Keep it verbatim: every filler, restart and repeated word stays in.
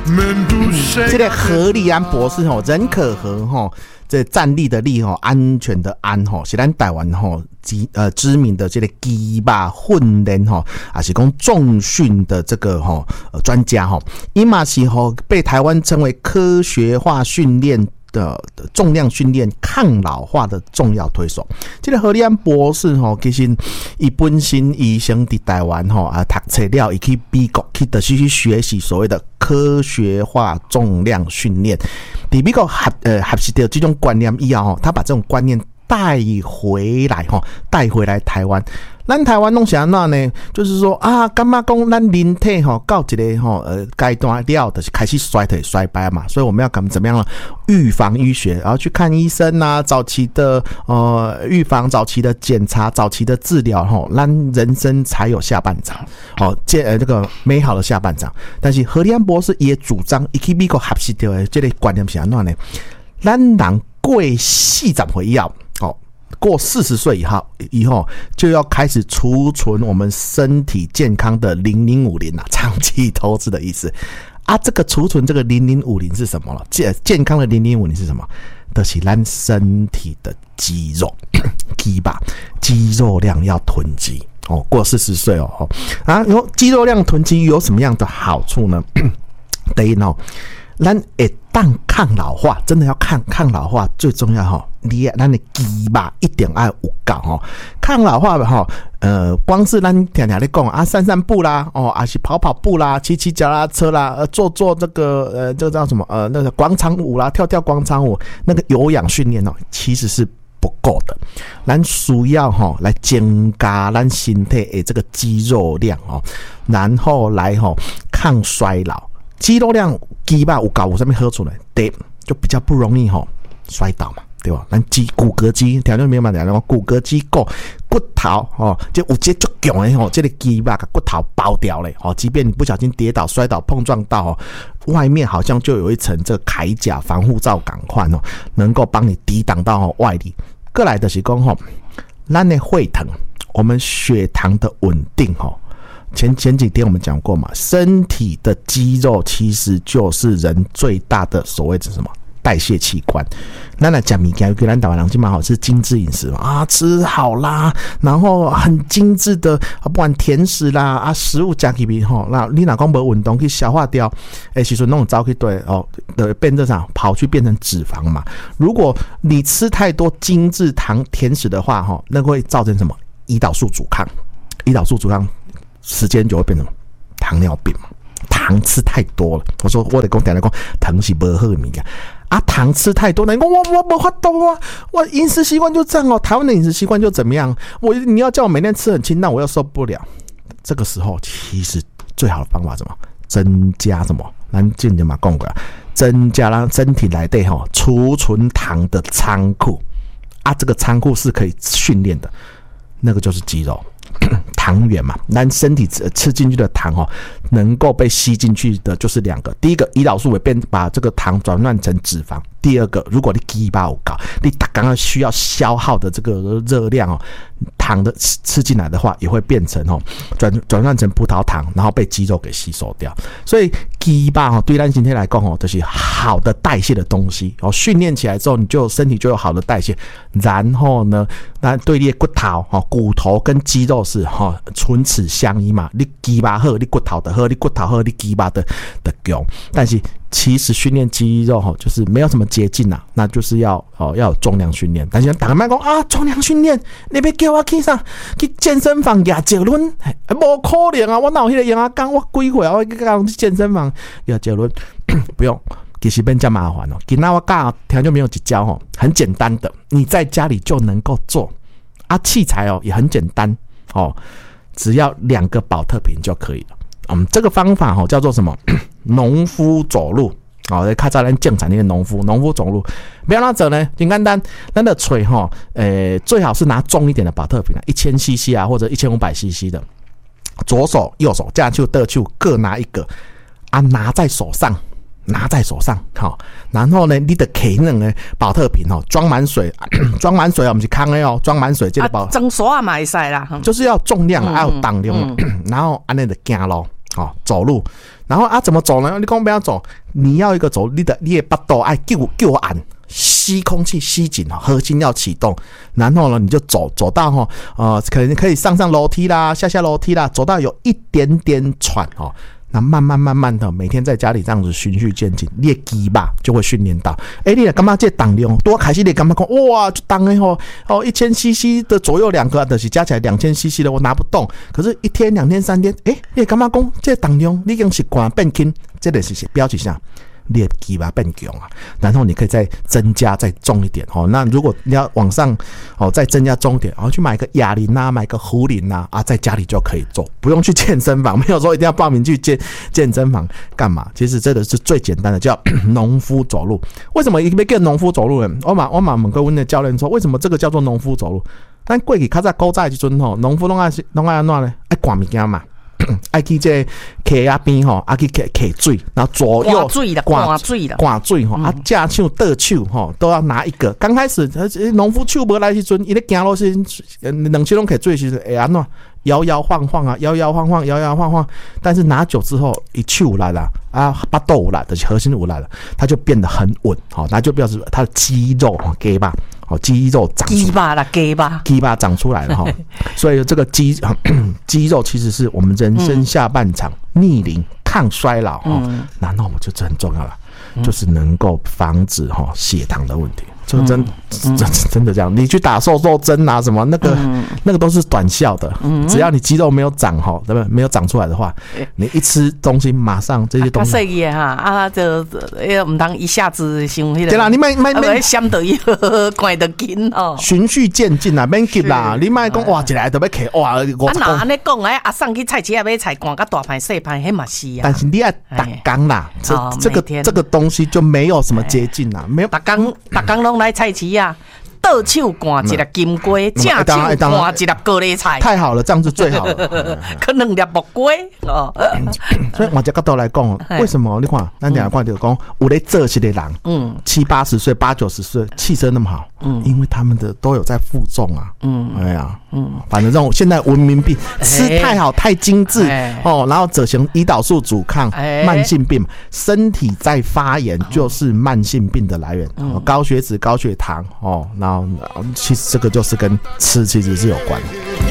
这个何立安博士吼，人可和吼，这站立的立吼，安全的安吼，是咱台湾吼知呃知名的这个鸡肉训练吼，也是讲重训的这个吼呃专家吼，伊嘛是吼被台湾称为科学化训练的重量训练抗老化的重要推手。这个何立安博士吼，其实伊本身医生伫台湾吼啊读册了，伊去美国去的去学习所谓的科学化重量训练。伫美国学呃学习到这种观念以后，他把这种观念带回来吼，带回来台湾。咱台湾弄啥那呢？就是说啊，干嘛讲咱人体吼到一个吼呃阶段了，就是开始衰退衰败嘛，所以我们要怎么怎么样呢？预防医学，然后去看医生啊，早期的呃预防、早期的检查、早期的治疗，吼，咱人生才有下半场，好，这呃这个美好的下半场。但是何立安博士也主张，伊去美国学习到的这个观念是安怎呢？咱人过四十岁以后，哦。过四十岁以后，以后就要开始储存我们身体健康的零零五零啊，长期投资的意思啊。这个储存这个零零五零是什么了？健健康的零零五零是什么？就是咱身体的肌肉，肌吧，肌肉量要囤积哦。过四十岁哦，啊，有肌肉量囤积有什么样的好处呢？第一呢，咱会当抗老化，真的要抗抗老化，最重要哈，你咱的肌肉一定要有够哈。抗老化哈，呃，光是咱天天在讲啊，散散步啦，哦，啊是跑跑步啦，骑骑脚踏车啦，呃，做做这个呃，这个叫什么呃，那个广场舞啦，跳跳广场舞，那个有氧训练哦，其实是不够的。咱需要哈来增加咱身体的这个肌肉量哦，然后来哈抗衰老。肌肉量肌肉有够有什么好处呢？第一就比较不容易吼摔倒嘛，对吧？咱肌骨骼肌，听众朋友们讲，骨骼肌够骨头哦，就有这足强的吼，这个肌肉把骨头包掉了哦。即便你不小心跌倒、摔倒、碰撞到哦，外面好像就有一层这个铠甲防护罩感款哦，能够帮你抵挡到哦外力。过来的是讲吼，咱的血糖，我们血糖的稳定吼。前前几天我们讲过嘛，身体的肌肉其实就是人最大的所谓的什么代谢器官。那来讲，米干跟咱台湾人基本上好是精致饮食嘛，啊，吃好啦，然后很精致的，不管甜食啦啊，食物加起比吼，那你哪讲没运动去消化掉，哎，其实那种糟去对哦的变这场跑去变成脂肪嘛。如果你吃太多精致糖甜食的话，哈，那会造成什么？胰岛素阻抗，胰岛素阻抗。时间就会变成糖尿病嘛，糖吃太多了。我说我得讲，等下讲糖是不好的物件啊，糖吃太多，你讲我我没法度啊，我饮食习惯就这样哦。台湾的饮食习惯就怎么样？我你要叫我每天吃很清淡，我又受不了。这个时候其实最好的方法是什么？增加什么？咱之前嘛讲过啊，增加让身体内底吼储存糖的仓库啊，这个仓库是可以训练的，那个就是肌肉。糖原嘛，咱身体吃进去的糖哦，能够被吸进去的就是两个。第一个，胰岛素会变把这个糖转换成脂肪；第二个，如果你肌肉有够，你刚刚需要消耗的这个热量哦，糖的吃吃进来的话，也会变成哦转转换成葡萄糖，然后被肌肉给吸收掉。所以肌肉哦，对咱身体来讲哦，就是好的代谢的东西哦。训练起来之后，你就身体就有好的代谢，然后呢，那对你的骨头哦，骨头跟肌肉是哈。唇齿相依嘛，你肌肉好，你骨头的好，你骨头好，你肌肉的的强。但是其实训练肌肉哈，就是没有什么捷径呐，那就是要哦要有重量训练。但是大家卖讲啊，重量训练，你要叫我去啥？去健身房压结论，无可能啊！我哪有迄个样啊？讲我几岁啊？我讲去健身房压结论，不用。其实变这么麻烦哦。今天我教听就没有几教哦，很简单的，你在家里就能够做啊。器材哦也很简单。哦，只要两个保特瓶就可以了。嗯，这个方法哦叫做什么？农夫走路。哦，看在咱正常那个农夫，农夫走路，不要拿走呢，很简单。咱的锤哈，呃，最好是拿重一点的保特瓶啊，一千 C C 啊，或者一千五百 C C 的。左手、右手，这样就得就各拿一个啊，拿在手上。拿在手上，好，然后呢，你的可能呢，保特瓶哦，装满水，装满水哦，我们是康的哦，装满水这个保， 装水啊嘛会使啦， 就是要重量啊，要当量，然后安尼就行咯， 哦，走路。然后啊，怎么走呢？你讲不要走，你要一个走，你的你的巴肚爱救救按。吸空气吸紧，核心要启动，然后呢，你就走走到哈呃，可能可以上上楼梯啦，下下楼梯啦，走到有一点点喘哦，那慢慢慢慢的，每天在家里这样子循序渐进，你的肌吧就会训练到。哎、欸，你干嘛这当量多开始你干嘛讲哇，就当哎吼哦，一千 C C 的左右两个，就是加起来两千 C C 的，我拿不动。可是，一天、两天、三天，哎、欸，你干嘛讲这当量你已经习惯变轻，这个是标志上。你的肌肉变强啊，然后你可以再增加再重一点哦。那如果你要往上哦，再增加重一点，然后去买个哑铃啊，买个壶铃啊，啊，在家里就可以做，不用去健身房，没有说一定要报名去健健身房干嘛？其实这个是最简单的，叫农夫走路。为什么一边叫农夫走路呢？我马我马问过问的教练说，为什么这个叫做农夫走路？但过去较早古早的时阵吼，农夫拢爱拢爱安怎呢？爱赶物件嘛。爱去这溪啊边吼，啊去溪溪水，然后左右灌水啦，灌水啦， 灌水吼，啊架手倒手吼，都要拿一个。刚开始农夫手无来时阵，伊咧行路时，两手拢溪水时阵会安怎？摇摇晃晃啊，摇摇晃晃，摇摇晃晃。但是拿久之后，一手来了啊，巴肚来的核心有来了，它就变得很稳，好，那就表示它的肌肉哈，给吧。哦，肌肉长出来， 鸡巴啦，鸡巴， 鸡巴长出来了哈，所以这个肌肌肉其实是我们人生下半场逆龄抗衰老哈，然后我就这很重要了，就是能够防止哈血糖的问题。就真真真的这样，你去打瘦瘦针啊什么那个、嗯、那个都是短效的，嗯、只要你肌肉没有长哈，对不对？没有长出来的话，你一吃东西马上这些东西。 啊，细个哈啊，就呃唔当一下子想迄、那个。 对啦，你卖卖卖想得伊赶得紧哦。 循序渐进啦，免急啦，你卖讲哇，一来就要起哇，我啊那安尼讲哎，阿送去菜市啊买菜，赶个大盘细盘，迄嘛是啊。 但是你要打工啦，这、哦、这个这个东西就没有什么捷径啦，没有打工打工拢来菜市啊。倒手灌一粒金龟，正手灌一粒高丽菜， 太好了，这样是最好的。 可能两木龟哦。 所以往这角度来讲，为什么你看，咱两看就讲，有在做事的人，嗯，七八十岁、八九十岁，气色那么好，嗯，因为他们的都有在负重啊，嗯，哎呀，嗯，反正这种现在文明病，吃太好、太精致哦，然后则行胰岛素阻抗，慢性病，身体在发炎就是慢性病的来源，高血脂、高血糖哦，然后其实这个就是跟吃其实是有关的。